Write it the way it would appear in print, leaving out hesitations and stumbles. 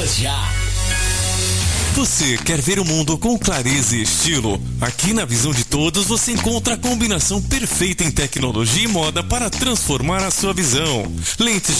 já. Você quer ver o mundo com clareza e estilo? Aqui na Visão de Todos você encontra a combinação perfeita em tecnologia e moda para transformar a sua visão. Lentes